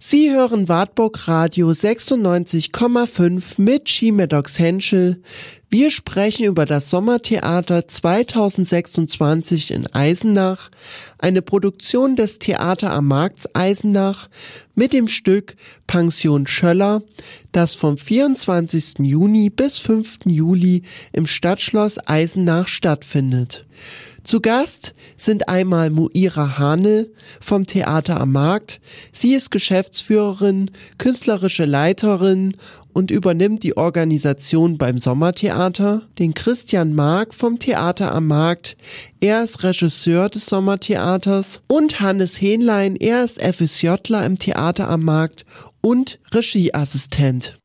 Sie hören Wartburg Radio 96,5 mit Ski-Medox Henschel. Wir sprechen über das Sommertheater 2026 in Eisenach, eine Produktion des Theater am Markt Eisenach mit dem Stück Pension Schöller, das vom 24. Juni bis 5. Juli im Stadtschloss Eisenach stattfindet. Zu Gast sind einmal Muira Hanel vom Theater am Markt. Sie ist Geschäftsführerin, künstlerische Leiterin und übernimmt die Organisation beim Sommertheater. Den Christian Mark vom Theater am Markt. Er ist Regisseur des Sommertheaters. Und Hannes Hähnlein, er ist FSJler im Theater am Markt und Regieassistent.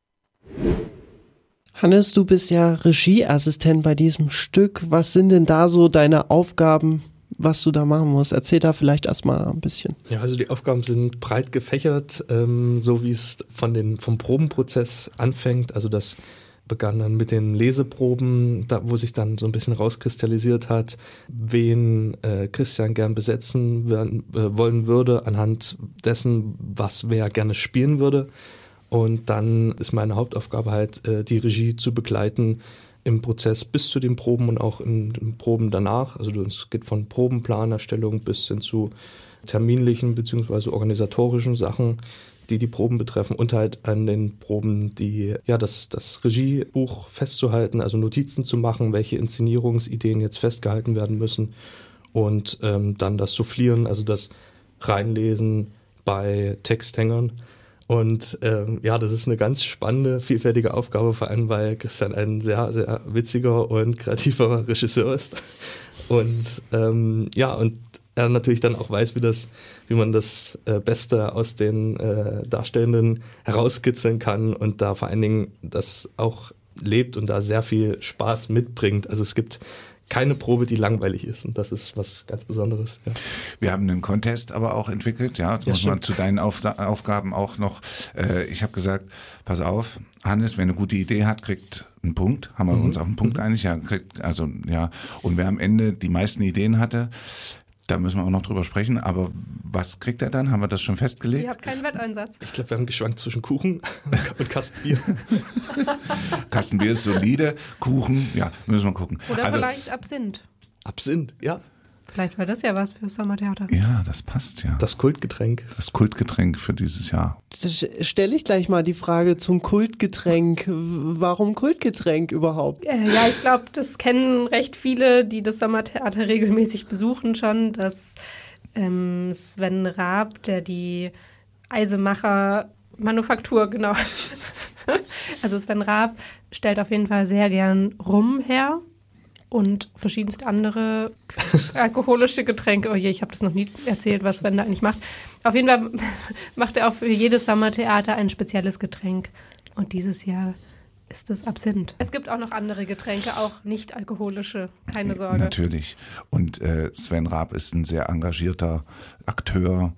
Hannes, du bist ja Regieassistent bei diesem Stück. Was sind denn da so deine Aufgaben, was du da machen musst? Erzähl da vielleicht erstmal ein bisschen. Ja, also die Aufgaben sind breit gefächert, so wie es vom Probenprozess anfängt. Also das begann dann mit den Leseproben, wo sich dann so ein bisschen rauskristallisiert hat, wen Christian gern besetzen wollen würde, anhand dessen, was wer gerne spielen würde. Und dann ist meine Hauptaufgabe halt, die Regie zu begleiten im Prozess bis zu den Proben und auch in den Proben danach. Also es geht von Probenplanerstellung bis hin zu terminlichen bzw. organisatorischen Sachen, die Proben betreffen, und halt an den Proben das Regiebuch festzuhalten, also Notizen zu machen, welche Inszenierungsideen jetzt festgehalten werden müssen, und dann das Soufflieren, also das Reinlesen bei Texthängern. Und das ist eine ganz spannende, vielfältige Aufgabe, vor allem weil Christian ein sehr, sehr witziger und kreativer Regisseur ist. Und und er natürlich dann auch weiß, wie man das Beste aus den Darstellenden herauskitzeln kann und da vor allen Dingen das auch lebt und da sehr viel Spaß mitbringt. Also es gibt keine Probe, die langweilig ist, und das ist was ganz Besonderes. Ja. Wir haben einen Contest aber auch entwickelt, das muss man zu deinen Aufgaben auch noch. Ich habe gesagt, pass auf, Hannes, wer eine gute Idee hat, kriegt einen Punkt. Haben wir uns auf einen Punkt geeinigt? Ja, und wer am Ende die meisten Ideen hatte, da müssen wir auch noch drüber sprechen, aber was kriegt er dann? Haben wir das schon festgelegt? Ihr habt keinen Wetteinsatz. Ich glaube, wir haben geschwankt zwischen Kuchen und Kastenbier. Kastenbier ist solide, Kuchen, müssen wir gucken. Oder vielleicht Absinth. Absinth, ja. Vielleicht war das ja was fürs Sommertheater. Ja, das passt ja. Das Kultgetränk. Das Kultgetränk für dieses Jahr. Stelle ich gleich mal die Frage zum Kultgetränk. Warum Kultgetränk überhaupt? Ja, ich glaube, das kennen recht viele, die das Sommertheater regelmäßig besuchen schon, dass Sven Raab, der die Eisemacher Manufaktur, genau. Also Sven Raab stellt auf jeden Fall sehr gern Rum her. Und verschiedenste andere alkoholische Getränke. Oh je, ich habe das noch nie erzählt, was Sven da eigentlich macht. Auf jeden Fall macht er auch für jedes Sommertheater ein spezielles Getränk. Und dieses Jahr ist es Absinth. Es gibt auch noch andere Getränke, auch nicht alkoholische, keine Sorge. Natürlich. Und Sven Raab ist ein sehr engagierter Akteur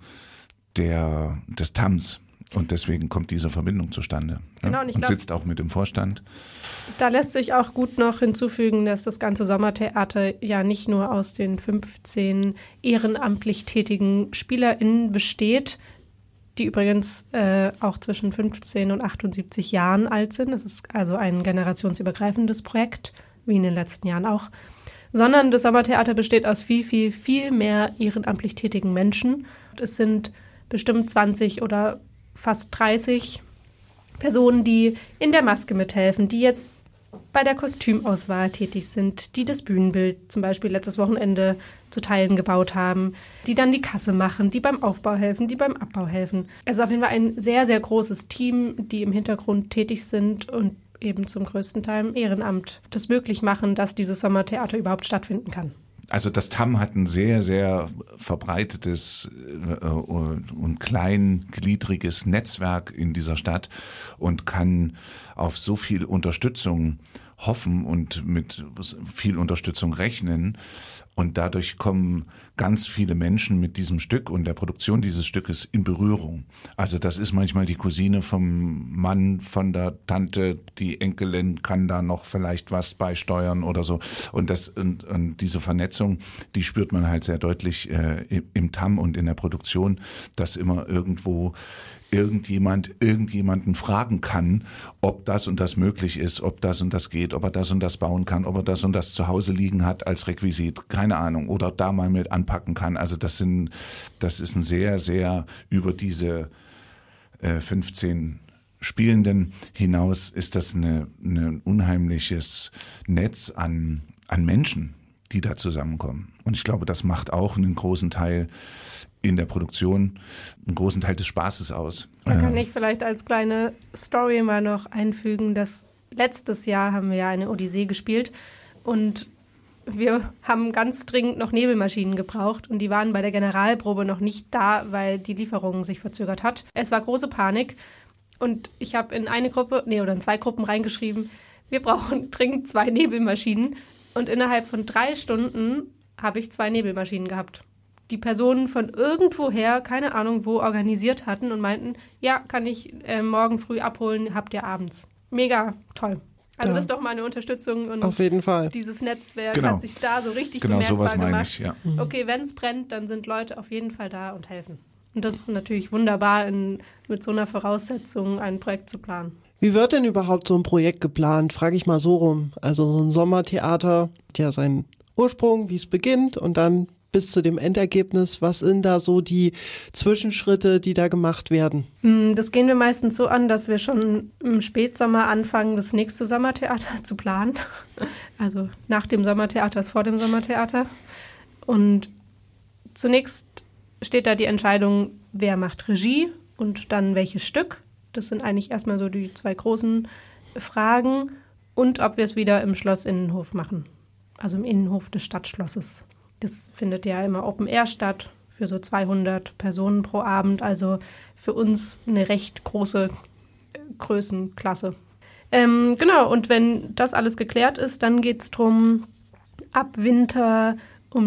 des TAMS. Und deswegen kommt diese Verbindung zustande. Genau, und sitzt auch mit im Vorstand. Da lässt sich auch gut noch hinzufügen, dass das ganze Sommertheater ja nicht nur aus den 15 ehrenamtlich tätigen SpielerInnen besteht, die übrigens auch zwischen 15 und 78 Jahren alt sind. Das ist also ein generationsübergreifendes Projekt, wie in den letzten Jahren auch. Sondern das Sommertheater besteht aus viel, viel, viel mehr ehrenamtlich tätigen Menschen. Es sind bestimmt 20 oder fast 30 Personen, die in der Maske mithelfen, die jetzt bei der Kostümauswahl tätig sind, die das Bühnenbild zum Beispiel letztes Wochenende zu Teilen gebaut haben, die dann die Kasse machen, die beim Aufbau helfen, die beim Abbau helfen. Es ist auf jeden Fall ein sehr, sehr großes Team, die im Hintergrund tätig sind und eben zum größten Teil im Ehrenamt das möglich machen, dass dieses Sommertheater überhaupt stattfinden kann. Also das TAM hat ein sehr, sehr verbreitetes und kleingliedriges Netzwerk in dieser Stadt und kann auf so viel Unterstützung hoffen und mit viel Unterstützung rechnen. Und dadurch kommen ganz viele Menschen mit diesem Stück und der Produktion dieses Stückes in Berührung. Also das ist manchmal die Cousine vom Mann, von der Tante, die Enkelin kann da noch vielleicht was beisteuern oder so. Und diese Vernetzung, die spürt man halt sehr deutlich im TAM und in der Produktion, dass immer irgendwo irgendjemanden fragen kann, ob das und das möglich ist, ob das und das geht, ob er das und das bauen kann, ob er das und das zu Hause liegen hat als Requisit, keine Ahnung, oder da mal mit anpacken kann. Also das ist ein sehr, sehr über diese 15 Spielenden hinaus ist das ein unheimliches Netz an Menschen, die da zusammenkommen. Und ich glaube, das macht auch einen großen Teil in der Produktion einen großen Teil des Spaßes aus. Da kann ich vielleicht als kleine Story mal noch einfügen, dass letztes Jahr haben wir ja eine Odyssee gespielt und wir haben ganz dringend noch Nebelmaschinen gebraucht und die waren bei der Generalprobe noch nicht da, weil die Lieferung sich verzögert hat. Es war große Panik und ich habe in in 2 Gruppen reingeschrieben, wir brauchen dringend 2 Nebelmaschinen und innerhalb von 3 Stunden habe ich 2 Nebelmaschinen gehabt. Die Personen von irgendwoher, keine Ahnung wo, organisiert hatten und meinten, ja, kann ich morgen früh abholen, habt ihr abends. Mega toll. Also das ist doch mal eine Unterstützung und auf jeden Fall. Dieses Netzwerk hat sich da so richtig bemerkbar sowas meine gemacht. Ich, ja. Okay, wenn es brennt, dann sind Leute auf jeden Fall da und helfen. Und das ist natürlich wunderbar, mit so einer Voraussetzung ein Projekt zu planen. Wie wird denn überhaupt so ein Projekt geplant? Frage ich mal so rum. Also so ein Sommertheater hat ja seinen Ursprung, wie es beginnt und dann bis zu dem Endergebnis. Was sind da so die Zwischenschritte, die da gemacht werden? Das gehen wir meistens so an, dass wir schon im Spätsommer anfangen, das nächste Sommertheater zu planen. Also nach dem Sommertheater ist vor dem Sommertheater. Und zunächst steht da die Entscheidung, wer macht Regie und dann welches Stück. Das sind eigentlich erstmal so die 2 großen Fragen. Und ob wir es wieder im Schloss-Innenhof machen. Also im Innenhof des Stadtschlosses. Das findet ja immer Open Air statt, für so 200 Personen pro Abend. Also für uns eine recht große Größenklasse. Genau, und wenn das alles geklärt ist, dann geht es darum, ab Winter um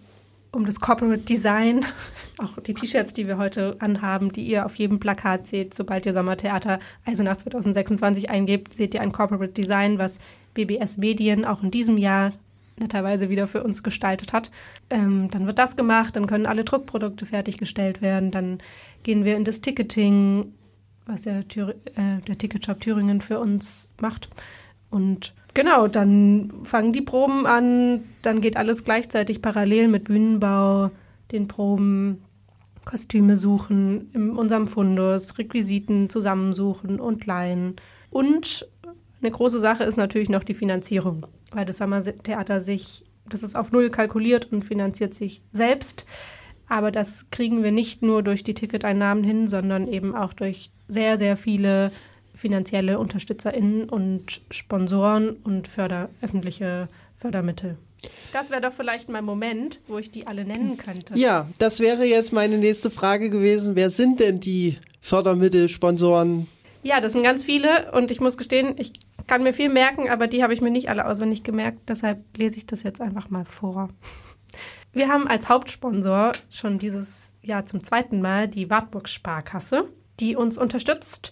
das Corporate Design, auch die T-Shirts, die wir heute anhaben, die ihr auf jedem Plakat seht. Sobald ihr Sommertheater Eisenach 2026 eingebt, seht ihr ein Corporate Design, was BBS Medien auch in diesem Jahr netterweise wieder für uns gestaltet hat. Dann wird das gemacht, dann können alle Druckprodukte fertiggestellt werden, dann gehen wir in das Ticketing, was der Ticketshop Thüringen für uns macht. Und genau, dann fangen die Proben an, dann geht alles gleichzeitig parallel mit Bühnenbau, den Proben, Kostüme suchen, in unserem Fundus, Requisiten zusammensuchen und leihen. Und eine große Sache ist natürlich noch die Finanzierung, weil das Sommertheater das ist auf Null kalkuliert und finanziert sich selbst. Aber das kriegen wir nicht nur durch die Ticketeinnahmen hin, sondern eben auch durch sehr, sehr viele finanzielle UnterstützerInnen und Sponsoren und öffentliche Fördermittel. Das wäre doch vielleicht mal ein Moment, wo ich die alle nennen könnte. Ja, das wäre jetzt meine nächste Frage gewesen. Wer sind denn die Fördermittel, Sponsoren? Ja, das sind ganz viele und ich muss gestehen, ich kann mir viel merken, aber die habe ich mir nicht alle auswendig gemerkt. Deshalb lese ich das jetzt einfach mal vor. Wir haben als Hauptsponsor schon dieses Jahr zum 2. Mal die Wartburg Sparkasse, die uns unterstützt.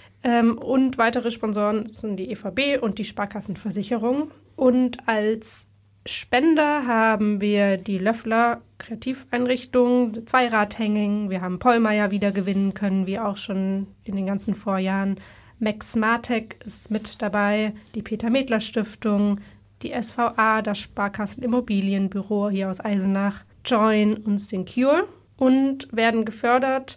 Und weitere Sponsoren sind die EVB und die Sparkassenversicherung. Und als Spender haben wir die Löffler Kreativeinrichtung, Zweiradhänging. Wir haben Pollmeier wieder gewinnen können, wie auch schon in den ganzen Vorjahren. Max Smartec ist mit dabei, die Peter-Medler-Stiftung, die SVA, das Sparkassenimmobilienbüro hier aus Eisenach, Join und Secure und werden gefördert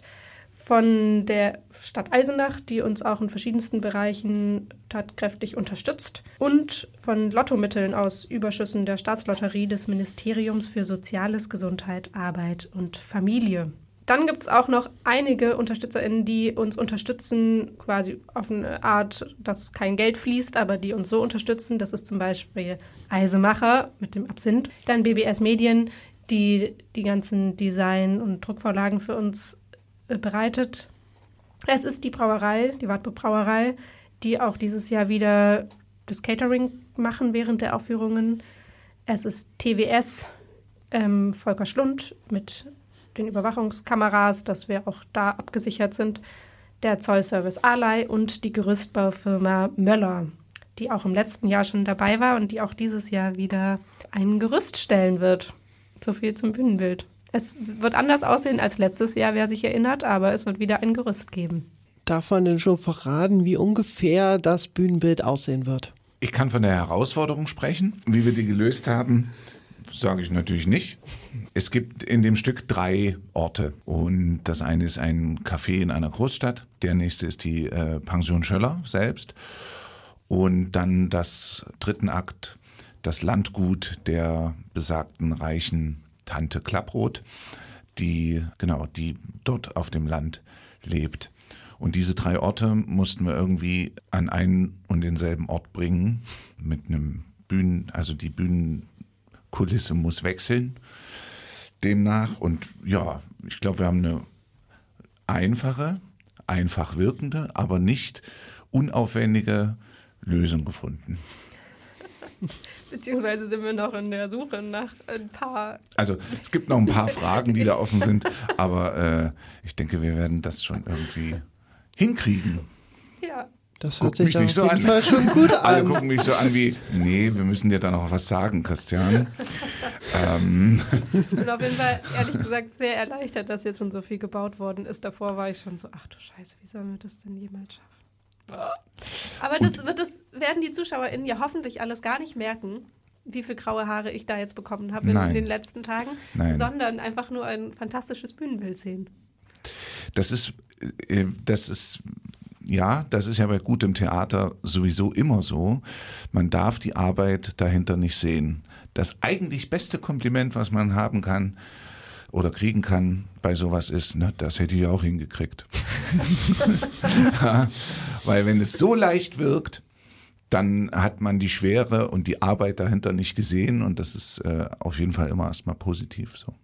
von der Stadt Eisenach, die uns auch in verschiedensten Bereichen tatkräftig unterstützt, und von Lottomitteln aus Überschüssen der Staatslotterie des Ministeriums für Soziales, Gesundheit, Arbeit und Familie. Dann gibt es auch noch einige UnterstützerInnen, die uns unterstützen, quasi auf eine Art, dass kein Geld fließt, aber die uns so unterstützen. Das ist zum Beispiel Eisemacher mit dem Absinth. Dann BBS Medien, die die ganzen Design- und Druckvorlagen für uns bereitet. Es ist die Brauerei, die Wartburg Brauerei, die auch dieses Jahr wieder das Catering machen während der Aufführungen. Es ist TWS, Volker Schlund mit den Überwachungskameras, dass wir auch da abgesichert sind, der Zollservice Alay und die Gerüstbaufirma Möller, die auch im letzten Jahr schon dabei war und die auch dieses Jahr wieder ein Gerüst stellen wird. So viel zum Bühnenbild. Es wird anders aussehen als letztes Jahr, wer sich erinnert, aber es wird wieder ein Gerüst geben. Darf man denn schon verraten, wie ungefähr das Bühnenbild aussehen wird? Ich kann von der Herausforderung sprechen. Wie wir die gelöst haben, sage ich natürlich nicht. Es gibt in dem Stück 3 Orte. Und das eine ist ein Café in einer Großstadt. Der nächste ist die Pension Schöller selbst. Und dann das 3. Akt, das Landgut der besagten reichen Tante Klapproth, die dort auf dem Land lebt. Und diese 3 Orte mussten wir irgendwie an einen und denselben Ort bringen mit einem also die Bühnenkulisse muss wechseln demnach. Und ja, ich glaube, wir haben eine einfach wirkende, aber nicht unaufwendige Lösung gefunden. Beziehungsweise sind wir noch in der Suche nach ein paar... Also es gibt noch ein paar Fragen, die da offen sind, aber ich denke, wir werden das schon irgendwie hinkriegen. Ja. Das hört sich auf jeden Fall schon gut an. Alle gucken mich so an wie, nee, wir müssen dir da noch was sagen, Christian. Ich bin auf jeden Fall, ehrlich gesagt, sehr erleichtert, dass jetzt schon so viel gebaut worden ist. Davor war ich schon so, ach du Scheiße, wie sollen wir das denn jemals schaffen? Aber das werden die ZuschauerInnen ja hoffentlich alles gar nicht merken, wie viel graue Haare ich da jetzt bekommen habe in den letzten Tagen, sondern einfach nur ein fantastisches Bühnenbild sehen. Das ist ja bei gutem Theater sowieso immer so. Man darf die Arbeit dahinter nicht sehen. Das eigentlich beste Kompliment, was man haben kann oder kriegen kann bei sowas ist, das hätte ich auch hingekriegt. Ja, weil wenn es so leicht wirkt, dann hat man die Schwere und die Arbeit dahinter nicht gesehen und das ist auf jeden Fall immer erstmal positiv so.